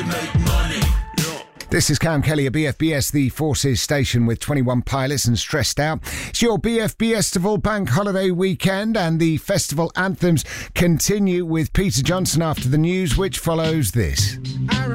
make money. This is Cam Kelly at BFBS, the Forces station with 21 pilots and Stressed Out. It's your BFBS bank holiday weekend, and the festival anthems continue with Peter Johnson after the news, which follows this.